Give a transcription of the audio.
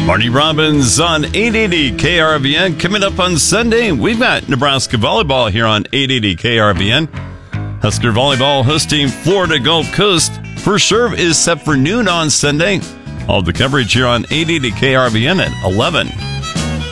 Marty Robbins on 880 KRVN. Coming up on Sunday, we've got Nebraska volleyball here on 880 KRVN. Husker volleyball hosting Florida Gulf Coast. First serve is set for noon on Sunday. All the coverage here on 880 KRVN at 11.